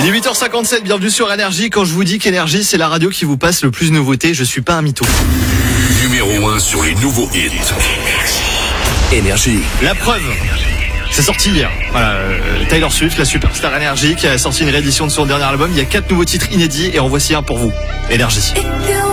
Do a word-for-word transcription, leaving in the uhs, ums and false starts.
Il est huit heures cinquante-sept, bienvenue sur Énergie. Quand je vous dis qu'Énergie, c'est la radio qui vous passe le plus de nouveautés, je suis pas un mytho. Numéro un sur les nouveaux hits. Énergie. La preuve, c'est sorti hier. Voilà, euh, Taylor Swift, la superstar Énergie, qui a sorti une réédition de son dernier album. Il y a quatre nouveaux titres inédits et en voici un pour vous. Énergie. If you